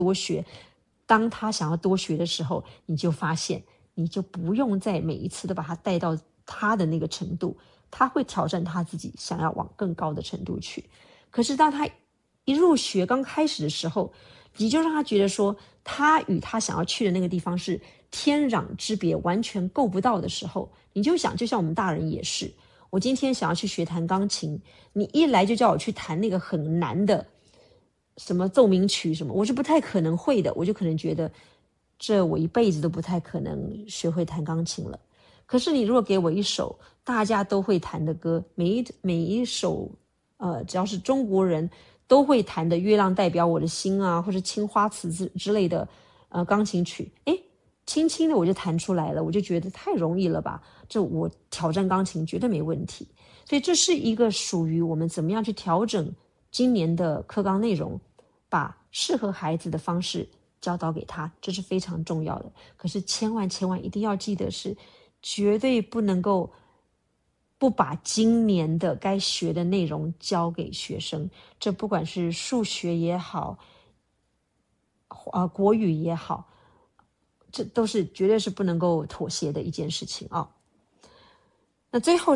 多学。当他想要多学的时候，你就发现你就不用再每一次都把他带到他的那个程度，他会挑战他自己，想要往更高的程度去。可是当他一入学刚开始的时候，你就让他觉得说他与他想要去的那个地方是天壤之别，完全够不到的时候，你就想，就像我们大人也是，我今天想要去学弹钢琴，你一来就叫我去弹那个很难的什么奏鸣曲什么，我是不太可能会的，我就可能觉得这我一辈子都不太可能学会弹钢琴了。可是你如果给我一首大家都会弹的歌，每一首只要是中国人都会弹的《月亮代表我的心》啊，或者青花瓷之类的钢琴曲，轻轻的我就弹出来了，我就觉得太容易了吧，这我挑战钢琴绝对没问题。所以这是一个属于我们怎么样去调整今年的课纲内容，把适合孩子的方式教导给他，这是非常重要的。可是千万一定要记得是绝对不能够不把今年的该学的内容教给学生，这不管是数学也好国语也好，这都是绝对是不能够妥协的一件事情啊。那最后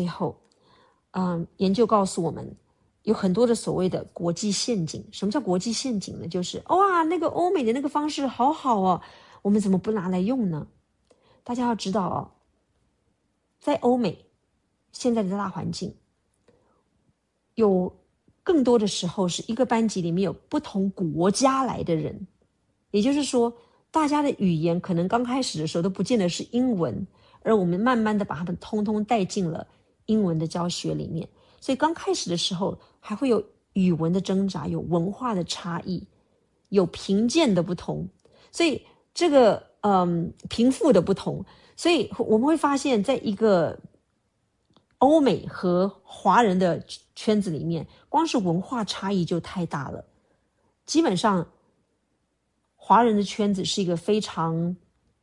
研究告诉我们有很多的所谓的国际陷阱。什么叫国际陷阱呢？就是哇，那个欧美的那个方式好好哦，我们怎么不拿来用呢？大家要知道哦，在欧美现在的大环境，有更多的时候是一个班级里面有不同国家来的人，也就是说大家的语言可能刚开始的时候都不见得是英文，而我们慢慢的把他们通通带进了英文的教学里面。所以刚开始的时候还会有语文的挣扎，有文化的差异，有贫贱的不同，所以这个贫富的不同，所以我们会发现在一个欧美和华人的圈子里面，光是文化差异就太大了。基本上华人的圈子是一个非常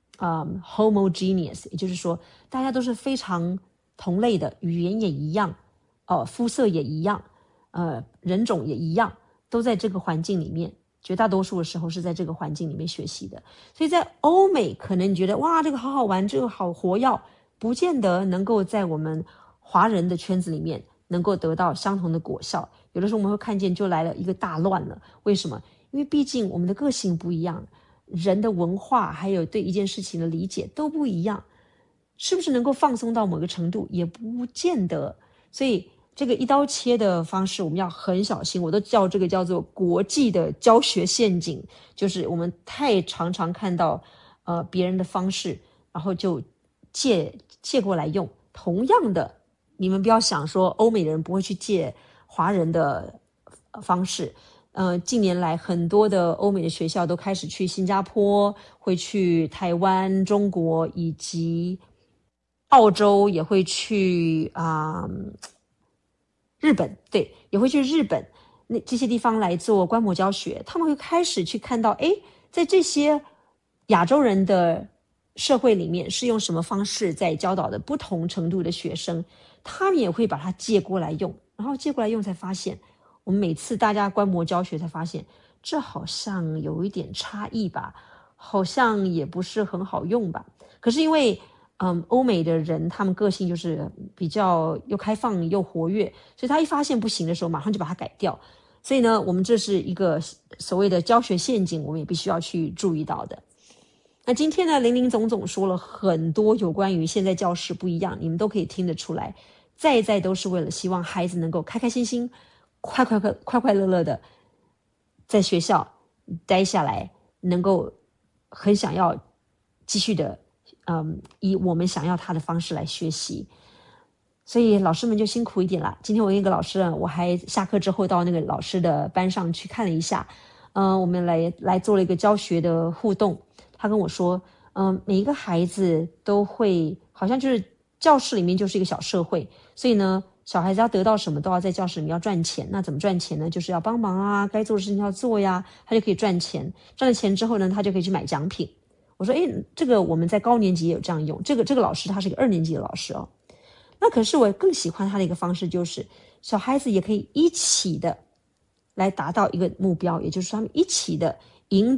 homogeneous， 也就是说大家都是非常同类的，语言也一样，肤色也一样，人种也一样，都在这个环境里面，绝大多数的时候是在这个环境里面学习的。所以在欧美可能你觉得哇这个好好玩，这个好活跃，不见得能够在我们华人的圈子里面能够得到相同的果效。有的时候我们会看见就来了一个大乱了。为什么？因为毕竟我们的个性不一样，人的文化还有对一件事情的理解都不一样，是不是能够放松到某个程度也不见得。所以这个一刀切的方式我们要很小心，我都叫这个叫做国际的教学陷阱，就是我们太常常看到别人的方式，然后就借过来用。同样的，你们不要想说欧美的人不会去借华人的方式。近年来很多的欧美的学校都开始去新加坡，会去台湾、中国以及澳洲，也会去日本，对，也会去日本这些地方来做观摩教学。他们会开始去看到在这些亚洲人的社会里面是用什么方式在教导的不同程度的学生，他们也会把它借过来用，然后借过来用才发现，我们每次大家观摩教学才发现这好像有一点差异吧，好像也不是很好用吧。可是因为欧美的人他们个性就是比较又开放又活跃，所以他一发现不行的时候马上就把它改掉。所以呢，我们这是一个所谓的教学陷阱，我们也必须要去注意到的。那今天呢，林林总总说了很多有关于现在教室不一样，你们都可以听得出来，在都是为了希望孩子能够开开心心快乐乐的在学校待下来，能够很想要继续的以我们想要他的方式来学习。所以老师们就辛苦一点了。今天我跟一个老师，我还下课之后到那个老师的班上去看了一下，我们来做了一个教学的互动。他跟我说每一个孩子都会好像就是教室里面就是一个小社会，所以呢小孩子要得到什么都要在教室里面要赚钱。那怎么赚钱呢？就是要帮忙啊，该做的事情要做呀，他就可以赚钱。赚了钱之后呢，他就可以去买奖品。我说这个我们在高年级也有这样用。这个老师他是一个2年级的老师哦。那可是我更喜欢他的一个方式，就是小孩子也可以一起的来达到一个目标，也就是他们一起的引